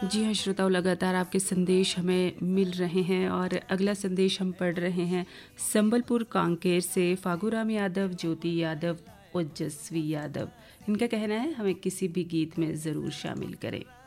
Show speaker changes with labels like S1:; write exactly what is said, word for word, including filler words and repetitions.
S1: जी हाँ श्रोताओं, लगातार आपके संदेश हमें मिल रहे हैं और अगला संदेश हम पढ़ रहे हैं संबलपुर कांकेर से फागूराम यादव, ज्योति यादव, ओजस्वी यादव। इनका कहना है हमें किसी भी गीत में ज़रूर शामिल करें।